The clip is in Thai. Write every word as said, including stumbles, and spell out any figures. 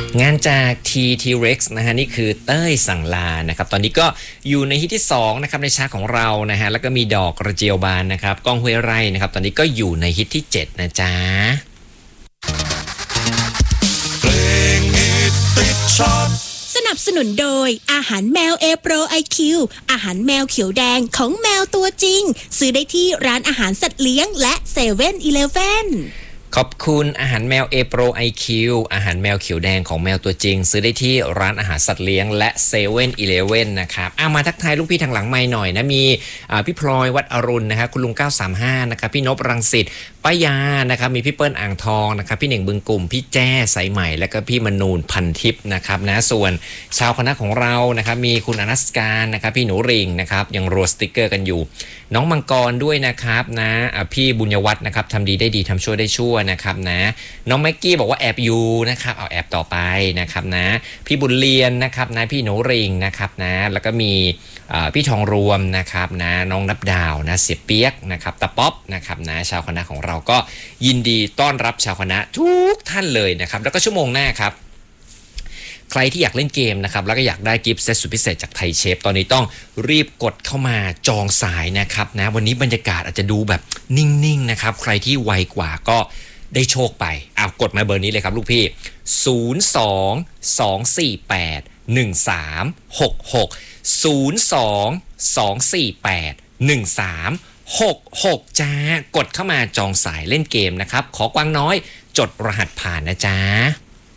งานจาก ที ที Rex นะฮะนี่คือเต้ยสั่งลานะครับตอนนี้ก็อยู่ในฮิตที่สองนะครับในชาร์ตของเรานะฮะแล้วก็มีดอกกระเจียวบานนะครับก้องห้วยไร่นะครับตอนนี้ก็อยู่ในฮิตที่เจ็ดนะจ๊ะเพลงฮิตติดชาร์ตสนับสนุนโดยอาหารแมว A Pro ไอ คิว อาหารแมวเขียวแดงของแมวตัวจริงซื้อได้ที่ร้านอาหารสัตว์เลี้ยงและ เซเว่น อีเลฟเว่นขอบคุณอาหารแมว A Pro ไอ คิว อาหารแมวเขียวแดงของแมวตัวจริงซื้อได้ที่ร้านอาหารสัตว์เลี้ยงและ เซเว่น อีเลฟเว่น นะครับอ่ะมาทักทายลูกพี่ทางหลังไมค์หน่อยนะมีพี่พลอยวัดอรุณนะครับคุณลุงเก้าสามห้านะครับพี่นพรังสิตป้ายานะครับมีพี่เปิ้ลอ่างทองนะครับพี่เหน่งบึงกลุ่มพี่แจ้สายใหม่และก็พี่มนูนพันทิพย์นะครับนะส่วนชาวคณะของเรานะครับมีคุณอนัสการนะครับพี่หนูริงนะครับยังรัวสติกเกอร์กันอยู่น้องมังกรด้วยนะครับนะพี่บุญยวัฒน์นะครับทำดีได้ดีทำชั่วได้ชั่วนะครับนะน้องแม็กกี้บอกว่าแอบอยู่นะครับเอาแอบต่อไปนะครับนะพี่บุญเรียนนะครับนะพี่หนูริงนะครับนะแล้วก็มีพี่ทองรวมนะครับนะน้องนับดาวนะเสียเปียกนะครับตะป๊อปนะครับนะชาวคณะของเราก็ยินดีต้อนรับชาวคณะทุกท่านเลยนะครับแล้วก็ชั่วโมงหน้าครับใครที่อยากเล่นเกมนะครับแล้วก็อยากได้กิฟต์เซตสุดพิเศษจากไทยเชฟตอนนี้ต้องรีบกดเข้ามาจองสายนะครับนะวันนี้บรรยากาศอาจจะดูแบบนิ่งๆนะครับใครที่ไวกว่าก็ได้โชคไปเอากดมาเบอร์นี้เลยครับลูกพี่ศูนย์ สอง สอง สี่ แปด หนึ่ง สาม หก หก ศูนย์ สอง สอง สี่ แปด หนึ่ง สาม หก หกจ้ากดเข้ามาจองสายเล่นเกมนะครับขอกวางน้อยจดรหัสผ่านนะจ๊ะ